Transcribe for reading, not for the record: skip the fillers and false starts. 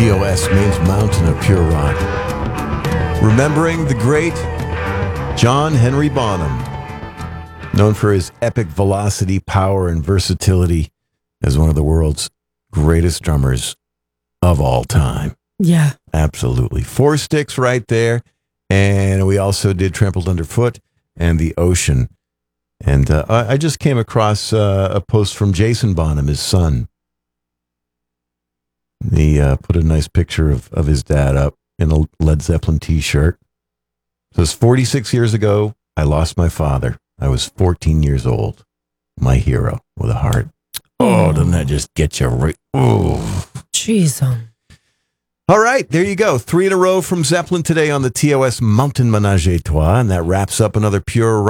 TOS means Mountain of Pure Rock. Remembering the great John Henry Bonham, known for his epic velocity, power, and versatility as one of the world's greatest drummers of all time. Yeah. Absolutely. 4 Sticks right there. And we also did Trampled Underfoot and The Ocean. And I just came across a post from Jason Bonham, his son. He put a nice picture of his dad up in a Led Zeppelin t-shirt. It says, 46 years ago, I lost my father. I was 14 years old. My hero with a heart. Oh, doesn't that just get you right? Oh. Jeez. All right, there you go. 3 in a row from Zeppelin today on the TOS Mountain Menage a Trois, and that wraps up another Pure